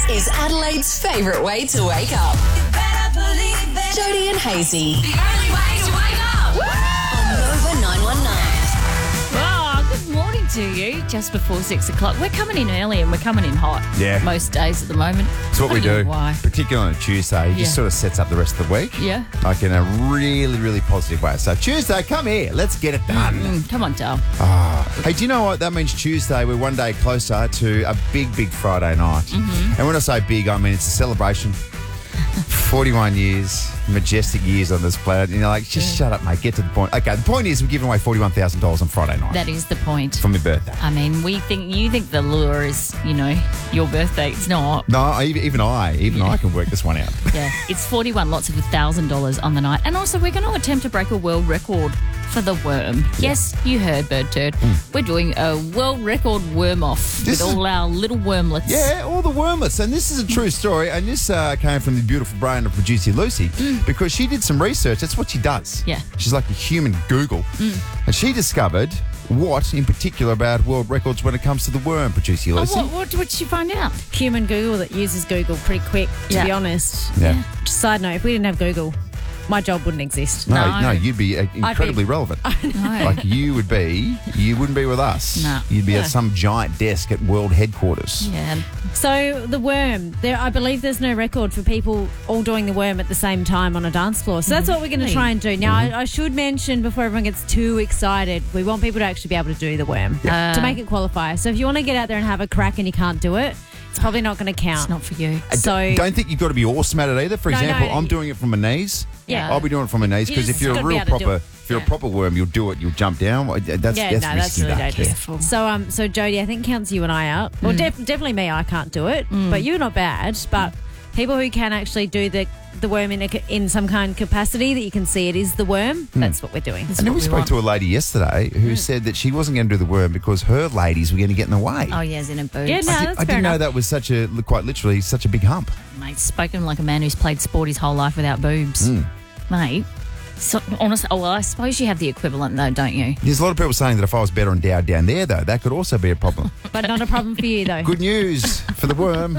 is Adelaide's favourite way to wake up. You better believe it. Jody and Hazy. The only way to wake up. On Nova 919. Oh, good morning to you. Just before 6 o'clock. We're coming in early and we're coming in hot. Yeah. Most days at the moment. It's what we I don't do. know why. Particularly on a Tuesday. It just sort of sets up the rest of the week. Yeah. Like in a really, really positive way. So Tuesday, come here. Let's get it done. Come on, Dale. Hey, do you know what? That means Tuesday, we're one day closer to a big, big Friday night. Mm-hmm. And when I say big, I mean it's a celebration. 41 years, majestic years on this planet. And you're like, just shut up, mate. Get to the point. Okay, the point is we're giving away $41,000 on Friday night. That is the point. For my birthday. I mean, you think the lure is, your birthday. It's not. No, even I can work this one out. Yeah, it's 41 lots of $1,000 on the night. And also, we're going to attempt to break a world record for the worm. Yes, you heard, Bird Turd. We're doing a world record worm off with all our little wormlets. Yeah, all the wormlets. And this is a true story. And this came from the beautiful brain of producer Lucy because she did some research. That's what she does. Yeah. She's like a human Google. And she discovered what in particular about world records when it comes to the worm, producer Lucy. What did you find out? Human Google that uses Google pretty quick, to be honest. Yeah. Just side note, if we didn't have Google, my job wouldn't exist. No, you'd be incredibly relevant. No. Like you wouldn't be with us. No. You'd be at some giant desk at world headquarters. Yeah. So the worm, I believe there's no record for people all doing the worm at the same time on a dance floor. So that's what we're going to try and do. Now, I should mention before everyone gets too excited, we want people to actually be able to do the worm to make it qualify. So if you want to get out there and have a crack and you can't do it, it's probably not going to count. It's not for you. So don't think you've got to be awesome at it either. For example, I'm doing it from my knees. Yeah. I'll be doing it from my knees because if you're a real proper, if you're a proper worm, you'll do it. You'll jump down. That's risky. really that. dangerous. So Jody, I think counts you and I out. Well, definitely me. I can't do it, but you're not bad. But people who can actually do the worm in some kind of capacity that you can see it is the worm. That's what we're doing. And then we spoke to a lady yesterday who said that she wasn't going to do the worm because her ladies were going to get in the way. Oh, yeah, as in a boobs. Yeah, no, I didn't know that was quite literally such a big hump. Mate, spoken like a man who's played sport his whole life without boobs. Mate, so honestly, I suppose you have the equivalent though, don't you? There's a lot of people saying that if I was better endowed down there, though, that could also be a problem. But not a problem for you, though. Good news for the worm.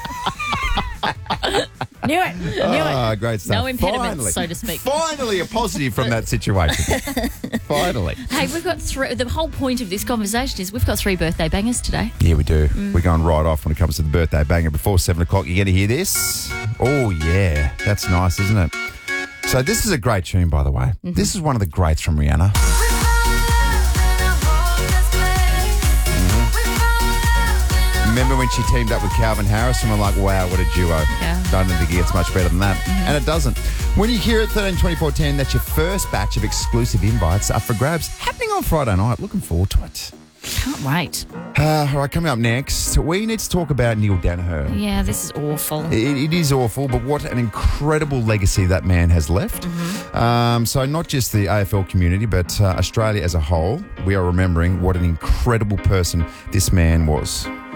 Knew it. Great stuff. No impediments, Finally, so to speak. Finally, a positive from that situation. Finally. Hey, we've got the whole point of this conversation is we've got 3 birthday bangers today. Yeah, we do. We're going right off when it comes to the birthday banger. Before 7 o'clock, you're going to hear this. Oh, yeah. That's nice, isn't it? So this is a great tune, by the way. This is one of the greats from Rihanna. Remember when she teamed up with Calvin Harris and we're like, wow, what a duo. Yeah. Don't think it gets much better than that. And it doesn't. When you hear it, 13, 24, 10, that's your first batch of exclusive invites up for grabs happening on Friday night. Looking forward to it. Can't wait. All right, coming up next, we need to talk about Neil Danaher. Yeah, this is awful. It is awful, but what an incredible legacy that man has left. So not just the AFL community, but Australia as a whole, we are remembering what an incredible person this man was.